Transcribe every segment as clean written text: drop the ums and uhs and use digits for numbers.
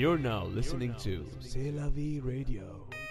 You're now listening to C'est la vie radio.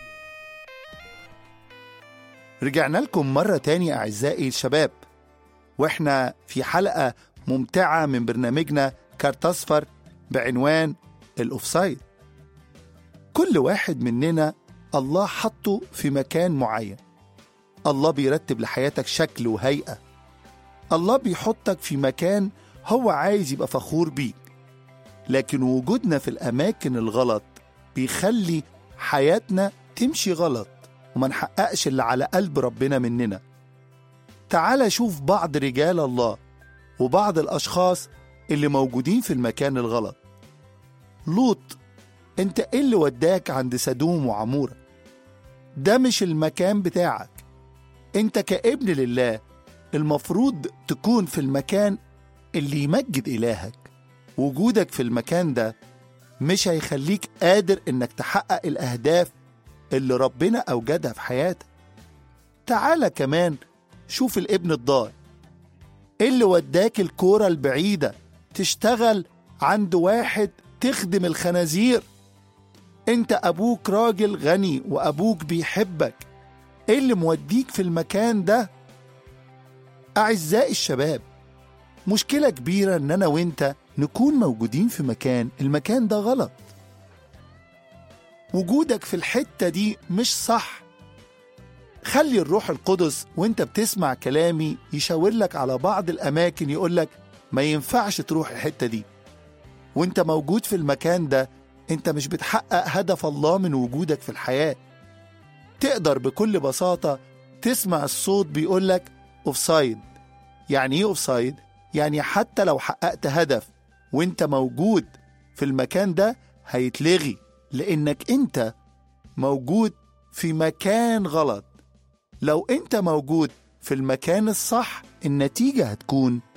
رجعنا لكم مرة تانية أعزائي الشباب، وإحنا في حلقة ممتعة من برنامجنا كارت أصفر بعنوان الأوفسايد. كل واحد مننا الله حطه في مكان معين. الله بيرتب لحياتك شكل وهيئة. الله بيحطك في مكان هو عايز يبقى فخور بيك، لكن وجودنا في الأماكن الغلط بيخلي حياتنا تمشي غلط وما نحققش اللي على قلب ربنا مننا. تعال شوف بعض رجال الله وبعض الأشخاص اللي موجودين في المكان الغلط. لوط، انت ايه اللي وداك عند سدوم وعمورة؟ ده مش المكان بتاعك. انت كابن لله المفروض تكون في المكان اللي يمجد إلهك. وجودك في المكان ده مش هيخليك قادر انك تحقق الأهداف اللي ربنا أوجدها في حياتك. تعال كمان شوف الابن الضال. ايه اللي وداك الكورة البعيدة تشتغل عند واحد تخدم الخنازير؟ انت أبوك راجل غني وأبوك بيحبك. ايه اللي موديك في المكان ده؟ أعزائي الشباب، مشكلة كبيرة ان انا وانت نكون موجودين في المكان ده غلط. وجودك في الحتة دي مش صح. خلي الروح القدس وانت بتسمع كلامي يشاور لك على بعض الأماكن، يقولك ما ينفعش تروح الحتة دي. وانت موجود في المكان ده انت مش بتحقق هدف الله من وجودك في الحياة. تقدر بكل بساطة تسمع الصوت بيقولك أوفسايد. يعني ايه أوفسايد؟ يعني حتى لو حققت هدف وانت موجود في المكان ده هيتلغي، لأنك انت موجود في مكان غلط. لو انت موجود في المكان الصح النتيجة هتكون